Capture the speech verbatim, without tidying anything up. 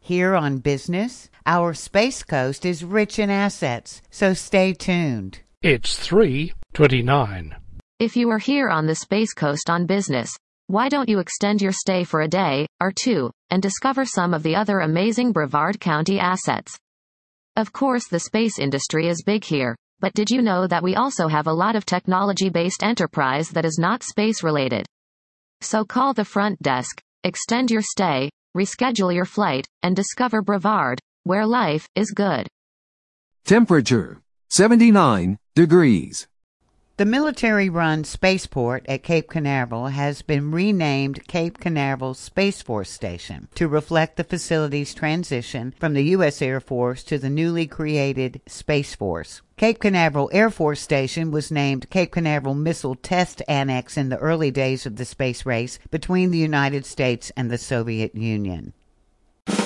Here on Business, our Space Coast is rich in assets, so stay tuned. It's three twenty-nine. If you are here on the Space Coast on business, why don't you extend your stay for a day or two and discover some of the other amazing Brevard County assets? Of course, the space industry is big here, but did you know that we also have a lot of technology-based enterprise that is not space-related? So call the front desk, extend your stay, reschedule your flight, and discover Brevard, where life is good. Temperature, seventy-nine degrees. The military-run spaceport at Cape Canaveral has been renamed Cape Canaveral Space Force Station to reflect the facility's transition from the U S Air Force to the newly created Space Force. Cape Canaveral Air Force Station was named Cape Canaveral Missile Test Annex in the early days of the space race between the United States and the Soviet Union.